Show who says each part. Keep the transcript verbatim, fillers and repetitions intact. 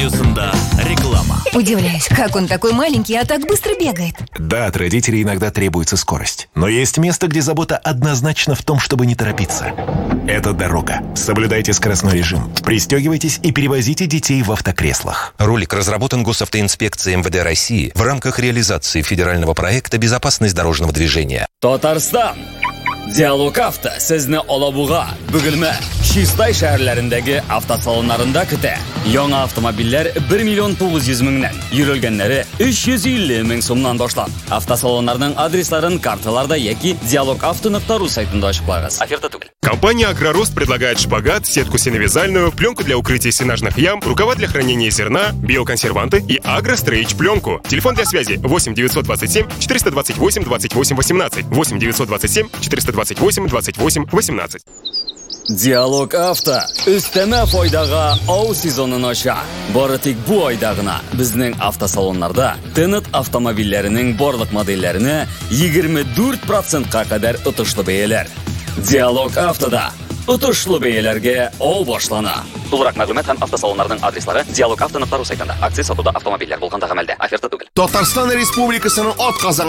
Speaker 1: радиосында реклама.
Speaker 2: Удивляюсь, как он такой маленький, а так быстро бегает.
Speaker 3: Да, от родителей иногда требуется скорость. Но есть место, где забота однозначно в том, чтобы не торопиться. Это дорога. Соблюдайте скоростной режим. Пристегивайтесь и перевозите детей в автокреслах.
Speaker 4: Ролик разработан Госавтоинспекцией эм вэ дэ России в рамках реализации федерального проекта «Безопасность дорожного движения».
Speaker 1: Татарстан. Dialog Avto sizni Olabug'a, Bugilma, Shistay shaharlarındagi avtosalonlarında küte. Yangi avtomobillar bir million to'qqiz yuz mingdan, yurilganlari uch yuz ellik ming so'mdan boshlab. Avtosalonlarning adreslarini kartalarda yoki dialog avto nuqta ru saytida ochib qo'yasiz. Оферта tugul.
Speaker 5: Компания «Агророст» предлагает шпагат, сетку сеновязальную, пленку для укрытия сенажных ям, рукава для хранения зерна, биоконсерванты и агрострейч пленку. Телефон для связи восемь девятьсот двадцать семь четыреста двадцать восемь двадцать восемь восемнадцать. восемь девятьсот двадцать семь четыреста двадцать восемь двадцать восемь восемнадцать.
Speaker 1: Dialog Avto üsteme foydaga ov sezonini ochar. Bori tek bu oydagina bizning avtosalonlarda Tennet avtomobillarining borliq modellarini yigirma to'rt prosentga qadar o'tishli beyalar. Dialog Avtoda o'tishli beyalarga ov boshlana. To'liq ma'lumot ham avtosalonlarning adreslari dialog avto nuqta ru saytida. Aksiya sotuvda avtomobillar bo'lganda amalda. Oferta tugul.
Speaker 6: Татарстан Республикасының атказан